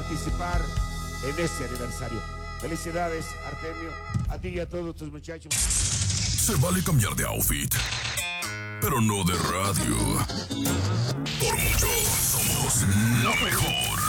participar en este aniversario. Felicidades, Artemio, a ti y a todos tus muchachos. Se vale cambiar de outfit, pero no de radio. Por mucho, somos la mejor.